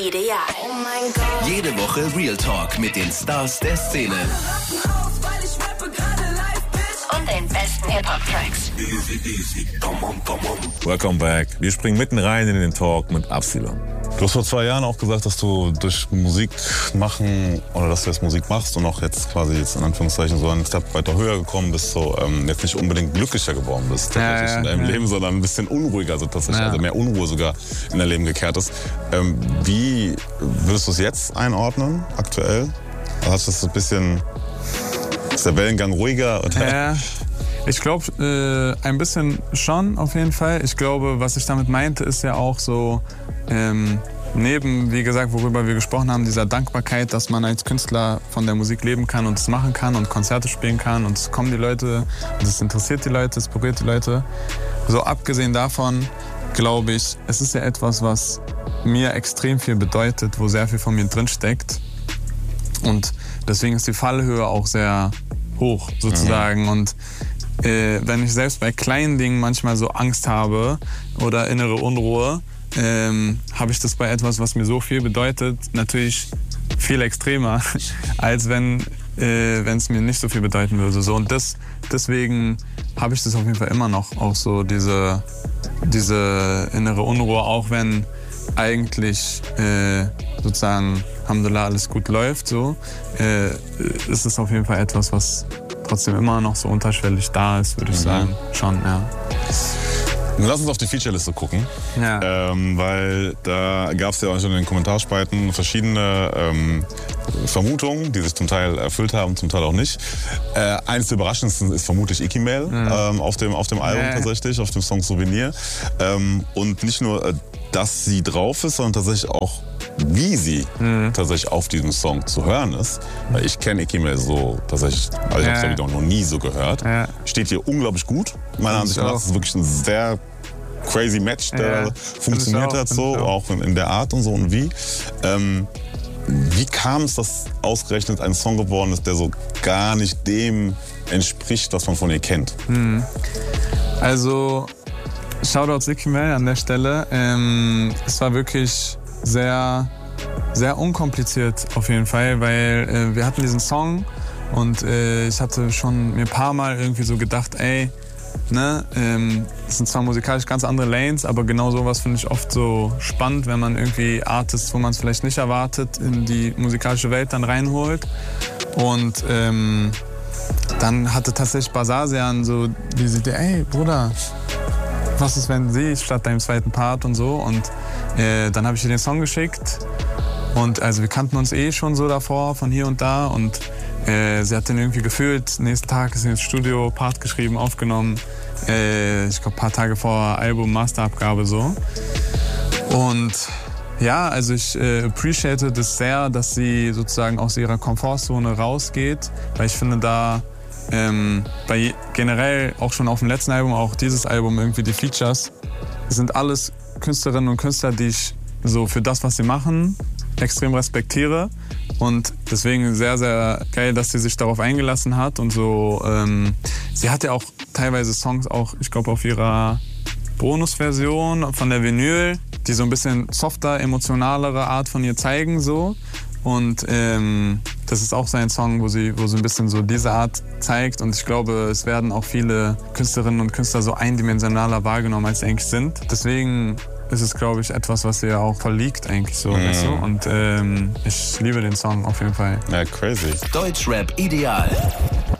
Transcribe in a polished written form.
Ideal. Oh mein Gott. Jede Woche Real Talk mit den Stars der Szene. Und den besten Hip-Hop-Tracks. Welcome back. Wir springen mitten rein in den Talk mit Absilon. Du hast vor 2 Jahren auch gesagt, dass du durch Musik machen oder dass du jetzt Musik machst und auch jetzt quasi in Anführungszeichen so einen Step weiter höher gekommen bist, so jetzt nicht unbedingt glücklicher geworden bist tatsächlich in deinem Leben, sondern ein bisschen unruhiger, also tatsächlich, also mehr Unruhe sogar in dein Leben gekehrt ist. Wie würdest du es jetzt einordnen, aktuell? Also hast du das so ein bisschen, ist der Wellengang ruhiger? Oder? Ich glaube, ein bisschen schon, auf jeden Fall. Ich glaube, was ich damit meinte, ist ja auch so, neben, wie gesagt, worüber wir gesprochen haben, dieser Dankbarkeit, dass man als Künstler von der Musik leben kann und es machen kann und Konzerte spielen kann und es kommen die Leute und es interessiert die Leute, es berührt die Leute. So abgesehen davon, glaube ich, es ist ja etwas, was mir extrem viel bedeutet, wo sehr viel von mir drinsteckt. Und deswegen ist die Fallhöhe auch sehr hoch, sozusagen. Und wenn ich selbst bei kleinen Dingen manchmal so Angst habe oder innere Unruhe, habe ich das bei etwas, was mir so viel bedeutet, natürlich viel extremer, als wenn es mir nicht so viel bedeuten würde. So, und deswegen habe ich das auf jeden Fall immer noch, auch so diese innere Unruhe, auch wenn eigentlich sozusagen, Alhamdulillah, alles gut läuft, so, ist es auf jeden Fall etwas, was trotzdem immer noch so unterschwellig da ist, würde ich sagen. Schon, ja. Lass uns auf die Featureliste gucken, weil da gab es ja auch schon in den Kommentarspalten verschiedene Vermutungen, die sich zum Teil erfüllt haben, zum Teil auch nicht. Eines der überraschendsten ist vermutlich Ikimel auf dem Album tatsächlich, auf dem Song Souvenir. Und nicht nur, dass sie drauf ist, sondern tatsächlich auch, wie sie tatsächlich auf diesem Song zu hören ist. Weil ich kenne Ikimel so tatsächlich, also ich habe es noch nie so gehört. Steht hier unglaublich gut. Meiner Ansicht nach ist es wirklich ein sehr crazy Match, der funktioniert hat, so, auch in der Art und so und wie. Wie kam es, dass ausgerechnet ein Song geworden ist, der so gar nicht dem entspricht, was man von ihr kennt? Also, Shoutouts Ikimel an der Stelle. Es war wirklich sehr, sehr unkompliziert auf jeden Fall, weil wir hatten diesen Song und ich hatte schon mir ein paar Mal irgendwie so gedacht, ey, ne, das sind zwar musikalisch ganz andere Lanes, aber genau sowas finde ich oft so spannend, wenn man irgendwie Artists, wo man es vielleicht nicht erwartet, in die musikalische Welt dann reinholt. Und dann hatte tatsächlich Basasian so diese Idee, ey Bruder, was ist, wenn sie statt deinem zweiten Part und so. Und dann habe ich ihr den Song geschickt. Und also wir kannten uns schon so davor, von hier und da. Und sie hat den irgendwie gefühlt. Nächsten Tag ist sie ins Studio, Part geschrieben, aufgenommen. Ich glaube, ein paar Tage vor Album, Masterabgabe so. Und ja, also ich appreciate das sehr, dass sie sozusagen aus ihrer Komfortzone rausgeht. Weil ich finde da, bei generell auch schon auf dem letzten Album, auch dieses Album, irgendwie die Features, sind alles Künstlerinnen und Künstler, die ich so für das, was sie machen, extrem respektiere. Und deswegen sehr, sehr geil, dass sie sich darauf eingelassen hat. Und so, sie hat ja auch teilweise Songs, auch ich glaube auf ihrer Bonusversion von der Vinyl, die so ein bisschen softer, emotionalere Art von ihr zeigen. So. Und das ist auch so ein Song, wo sie ein bisschen so diese Art zeigt. Und ich glaube, es werden auch viele Künstlerinnen und Künstler so eindimensionaler wahrgenommen, als sie eigentlich sind. Deswegen ist es, glaube ich, etwas, was ihr auch voll liegt eigentlich so. Weißt du? Und ich liebe den Song auf jeden Fall. Ja, crazy. Deutschrap Ideal.